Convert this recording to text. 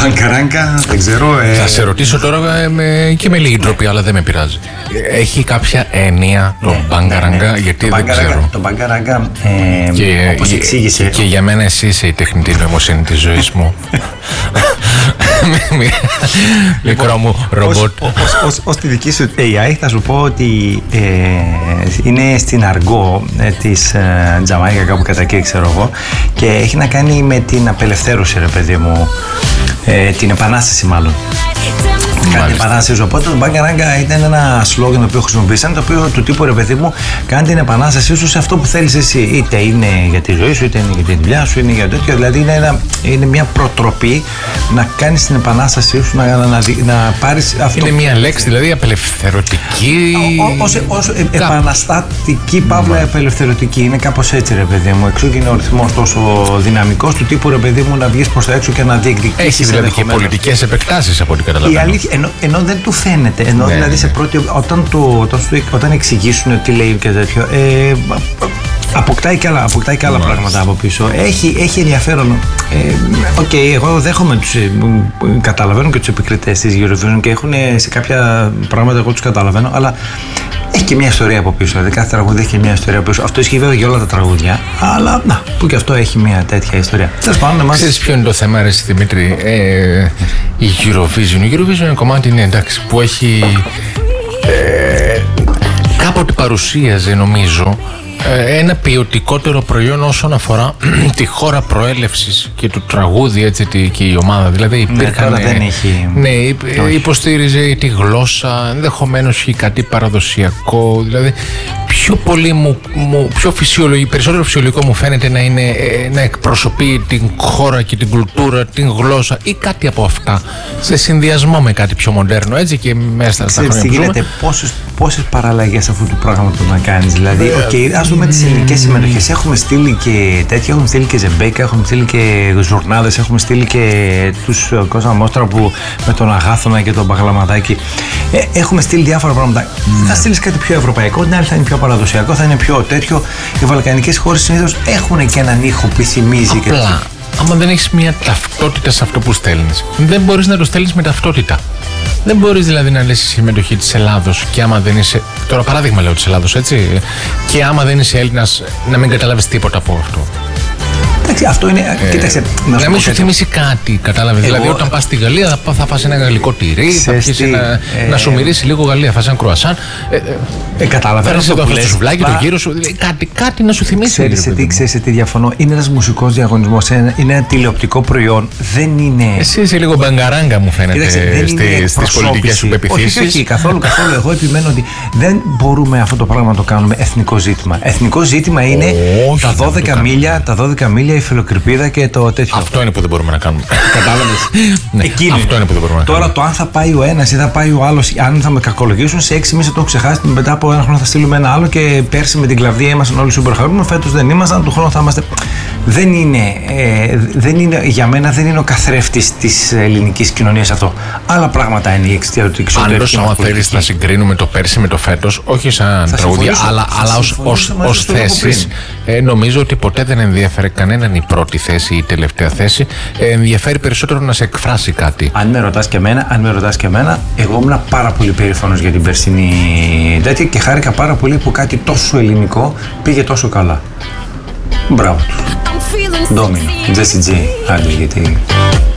Μπαγκαράγκα, δεν ξέρω. Θα σε ρωτήσω τώρα και με λίγη ντροπή, αλλά δεν με πειράζει. Έχει κάποια έννοια το Μπαγκαράγκα, γιατί δεν ξέρω. Το Μπαγκαράγκα, όπως εξήγησε. Και για μένα εσύ είσαι η τεχνητή νοημοσύνη της ζωής μου. Μικρό μου ρομπότ. Ως τη δική σου AI θα σου πω ότι είναι στην αργό της Τζαμάικα, κάπου κατά εκεί ξέρω εγώ, και έχει να κάνει με την απελευθέρωση, ρε παιδί μου, την επανάσταση μάλλον. Κάνει επανάσταση. Οπότε το Μπαγκαράγκα ήταν ένα σλόγγαν το οποίο χρησιμοποίησαν, το οποίο του τύπου, ρε παιδί μου, κάνει την επανάστασή σου σε αυτό που θέλεις εσύ. Είτε είναι για τη ζωή σου, είτε είναι για τη δουλειά σου, είναι για τέτοιο. Δηλαδή είναι μια προτροπή να κάνεις την επανάστασή σου, να πάρεις αυτό. Είναι μια λέξη, δηλαδή απελευθερωτική. Ως επαναστατική, παύλα απελευθερωτική. Είναι κάπως έτσι, ρε παιδί μου. Εξού και είναι ο ρυθμός τόσο δυναμικός του τύπου, ρε παιδί μου, να βγεις προς τα έξω και να διεκδικήσεις. Έχει δηλαδή και πολιτικές επεκτάσεις από ό,τι καταλαβαίνω. Η αλήθεια, ενώ δεν του φαίνεται, ενώ δηλαδή σε πρώτη, όταν εξηγήσουν τι λέει και τέτοιο, αποκτάει και άλλα πράγματα από πίσω. Έχει ενδιαφέρον. Εγώ δέχομαι καταλαβαίνω και τους επικριτές της Eurovision και έχουν σε κάποια πράγματα, εγώ τους καταλαβαίνω, αλλά έχει και μια ιστορία από πίσω. Δηλαδή κάθε τραγούδι έχει και μια ιστορία από πίσω. Αυτό ισχύει βέβαια για όλα τα τραγούδια, αλλά που και αυτό έχει μια τέτοια ιστορία. Ξέρεις ποιο είναι το θέμα, ρε Δημήτρη? Η Eurovision είναι κομμάτι, εντάξει, που έχει κάποτε παρουσίαζε, νομίζω, ένα ποιοτικότερο προϊόν όσον αφορά τη χώρα προέλευσης και του τραγούδι, έτσι, και η ομάδα. Δηλαδή υπήρχαν. Δεν έχει. Ναι, υποστήριζε τη γλώσσα, ενδεχομένως είχε κάτι παραδοσιακό. Δηλαδή περισσότερο φυσιολογικό μου φαίνεται να είναι να εκπροσωπεί την χώρα και την κουλτούρα, την γλώσσα ή κάτι από αυτά σε συνδυασμό με κάτι πιο μοντέρνο, έτσι, και μέσα στα χρόνια που ζούμε. Πόσες παραλλαγές αυτού του πράγματος να κάνεις. Δηλαδή, ας δούμε τις ελληνικές συμμετοχές. Έχουμε στείλει και τέτοια, έχουμε στείλει και Ζεμπέκα, έχουμε στείλει και ζουρνάδες, έχουμε στείλει και τους Κώστα Μόστρα που με τον Αγάθωνα και τον Παγλαματάκη. Έχουμε στείλει διάφορα πράγματα. Θα στείλεις κάτι πιο ευρωπαϊκό, την άλλη θα είναι πιο παραδοσιακό, θα είναι πιο τέτοιο. Οι βαλκανικές χώρες συνήθως έχουν και έναν ήχο που θυμίζει. Απλά, άμα δεν έχεις μια ταυτότητα σε αυτό που στέλνεις, δεν μπορείς να το στέλνεις με ταυτότητα. Δεν μπορείς δηλαδή να λες η συμμετοχή της Ελλάδος και άμα δεν είσαι. Τώρα, παράδειγμα λέω της Ελλάδος, έτσι. Και άμα δεν είσαι Έλληνας, να μην καταλάβεις τίποτα από αυτό. Εντάξει, αυτό είναι. Κοίταξε. Να μην σου θυμίσει κάτι, κατάλαβες. Δηλαδή, όταν πας στη Γαλλία θα φας ένα γαλλικό τυρί, θα πιεις να σου μυρίσει λίγο Γαλλία, φας ένα κρουασάν. Καταλαβαίνω. Φέρνεις εδώ αυτό το σουβλάκι, το γύρο σου. Κάτι να σου θυμίσει. Ξέρεις τι διαφωνώ. Είναι ένας μουσικός διαγωνισμός, είναι ένα τηλεοπτικό προϊόν. Δεν είναι. Εσύ είσαι λίγο Μπαγκαράγκα, μου φαίνεται, στις πολιτικές σου πεποιθήσεις. Όχι, καθόλου. Εγώ επιμένω ότι δεν μπορούμε αυτό το πράγμα να το κάνουμε εθνικό ζήτημα. Εθνικό ζήτημα είναι τα 12 μίλια, η Φιλοκρηπίδα και το τέτοιο. Αυτό είναι που δεν μπορούμε να κάνουμε. Κατάλαβες. Αυτό είναι που δεν μπορούμε να κάνουμε. Τώρα το αν θα πάει ο ένας ή θα πάει ο άλλος, αν θα με κακολογήσουν, σε 6 μήνες θα το έχω ξεχάσει. Μετά από ένα χρόνο θα στείλουμε ένα άλλο και πέρσι με την Κλαβδία ήμασταν όλοι super χαρούμενοι. Φέτος δεν ήμασταν, του χρόνου θα είμαστε. Δεν είναι, για μένα δεν είναι ο καθρέφτης της ελληνικής κοινωνίας αυτό. Άλλα πράγματα είναι η εξωτερική. Αν θέλεις να συγκρίνουμε το πέρσι με το φέτος, όχι σαν τραγούδια, αλλά ως θέσεις, νομίζω ότι ποτέ δεν ενδιαφέρει κανέναν η πρώτη θέση ή η τελευταία θέση. Ενδιαφέρει περισσότερο να σε εκφράσει κάτι. Αν με ρωτάς και εμένα, εγώ ήμουν πάρα πολύ περήφανος για την περσινή τέτοια και χάρηκα πάρα πολύ που κάτι τόσο ελληνικό πήγε τόσο καλά. Μπράβο του. Ντόμινο, Τζέσι Τζέι, άντε γιατί.